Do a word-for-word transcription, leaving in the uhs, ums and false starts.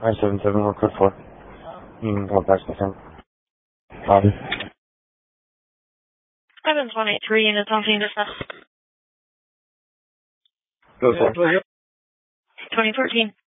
nine seven seven, one code four. You can call back to him. Copy. seven one eight three, units on scene dispatch. Go for it. twenty fourteen.